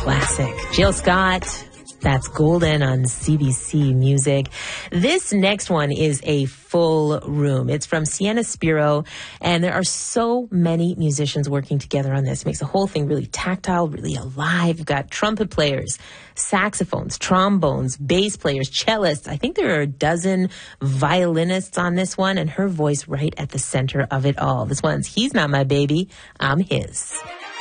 classic. Jill Scott, that's Golden on CBC Music. This next one is a full room. It's from Sienna Spiro, and there are so many musicians working together on this. It makes the whole thing really tactile, really alive. You've got trumpet players, saxophones, trombones, bass players, cellists. I think there are a dozen violinists on this one, and her voice right at the center of it all. This one's He's Not My Baby, I'm His.